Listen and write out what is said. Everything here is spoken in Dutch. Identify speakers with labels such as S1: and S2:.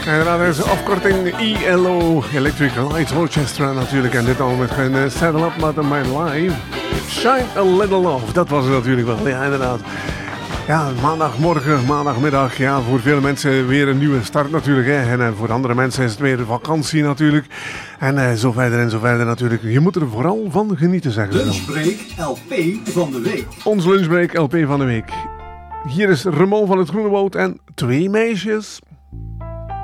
S1: Inderdaad, dat is de afkorting ELO, Electric Light Orchestra natuurlijk. En dit al met een Saddle Up Not My Life. Shine a Little Love, dat was het natuurlijk wel. Ja, inderdaad. Ja, maandagmorgen, maandagmiddag. Ja, voor veel mensen weer een nieuwe start natuurlijk. Hè. En voor andere mensen is het weer vakantie natuurlijk. En zo verder en zo verder natuurlijk. Je moet er vooral van genieten, zeggen ze.
S2: Lunchbreak LP van de week.
S1: Ons Lunchbreak LP van de week. Hier is Ramon van het Groene Woud en 2 meisjes.